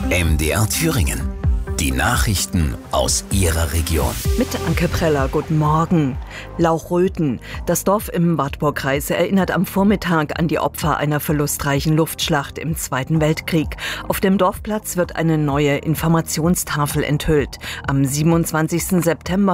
MDR Thüringen. Die Nachrichten aus Ihrer Region. Mit Anke Preller, guten Morgen. Lauchröthen. Das Dorf im Wartburgkreis erinnert am Vormittag an die Opfer einer verlustreichen Luftschlacht im Zweiten Weltkrieg. Auf dem Dorfplatz wird eine neue Informationstafel enthüllt. Am 27. September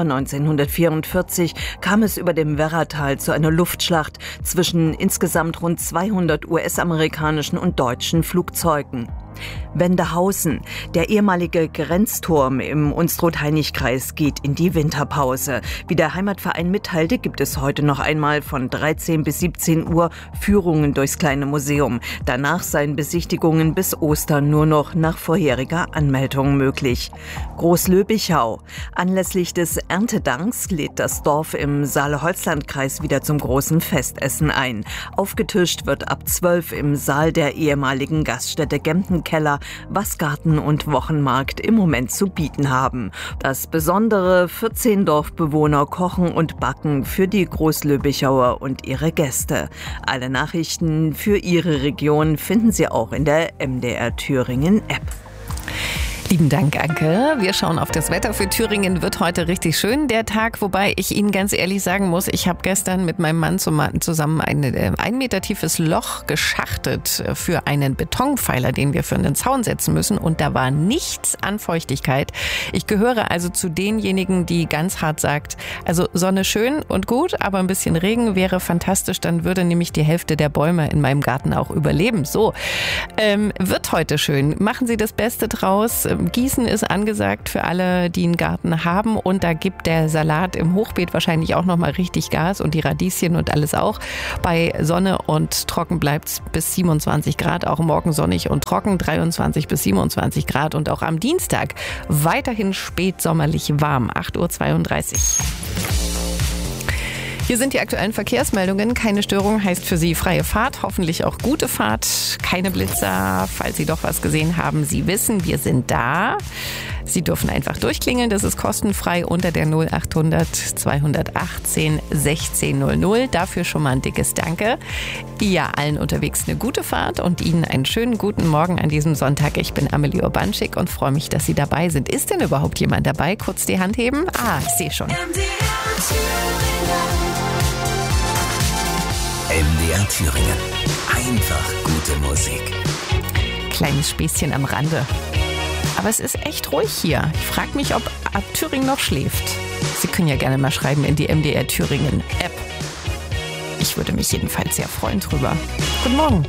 1944 kam es über dem Werratal zu einer Luftschlacht zwischen insgesamt rund 200 US-amerikanischen und deutschen Flugzeugen. Wendehausen. Der ehemalige Grenzturm im Unstrut-Hainich-Kreis geht in die Winterpause. Wie der Heimatverein mitteilte, gibt es heute noch einmal von 13 bis 17 Uhr Führungen durchs kleine Museum. Danach seien Besichtigungen bis Ostern nur noch nach vorheriger Anmeldung möglich. Großlöbichau. Anlässlich des Erntedanks lädt das Dorf im Saale-Holzland-Kreis wieder zum großen Festessen ein. Aufgetischt wird ab 12 im Saal der ehemaligen Gaststätte Gemtenkeller, was Garten und Wochenmarkt im Moment zu bieten haben. Das Besondere: 14 Dorfbewohner kochen und backen für die Großlöbichauer und ihre Gäste. Alle Nachrichten für Ihre Region finden Sie auch in der MDR Thüringen App. Lieben Dank, Anke. Wir schauen auf das Wetter für Thüringen. Wird heute richtig schön, der Tag. Wobei ich Ihnen ganz ehrlich sagen muss, ich habe gestern mit meinem Mann zusammen ein 1 Meter tiefes Loch geschachtet für einen Betonpfeiler, den wir für einen Zaun setzen müssen. Und da war nichts an Feuchtigkeit. Ich gehöre also zu denjenigen, die ganz hart sagt, also Sonne schön und gut, aber ein bisschen Regen wäre fantastisch. Dann würde nämlich die Hälfte der Bäume in meinem Garten auch überleben. So, wird heute schön. Machen Sie das Beste draus. Gießen ist angesagt für alle, die einen Garten haben, und da gibt der Salat im Hochbeet wahrscheinlich auch nochmal richtig Gas und die Radieschen und alles auch. Bei Sonne und trocken bleibt es bis 27 Grad, auch morgen sonnig und trocken, 23 bis 27 Grad, und auch am Dienstag weiterhin spätsommerlich warm, 8:32 Uhr. Hier sind die aktuellen Verkehrsmeldungen. Keine Störung heißt für Sie freie Fahrt, hoffentlich auch gute Fahrt. Keine Blitzer, falls Sie doch was gesehen haben. Sie wissen, wir sind da. Sie dürfen einfach durchklingeln, das ist kostenfrei unter der 0800 218 1600. Dafür schon mal ein dickes Danke. Ja, allen unterwegs eine gute Fahrt und Ihnen einen schönen guten Morgen an diesem Sonntag. Ich bin Amelie Urbanschik und freue mich, dass Sie dabei sind. Ist denn überhaupt jemand dabei? Kurz die Hand heben. Ich sehe schon. MDR Thüringen. Einfach gute Musik. Kleines Späßchen am Rande. Aber es ist echt ruhig hier. Ich frage mich, ob Thüringen noch schläft. Sie können ja gerne mal schreiben in die MDR Thüringen App. Ich würde mich jedenfalls sehr freuen drüber. Guten Morgen.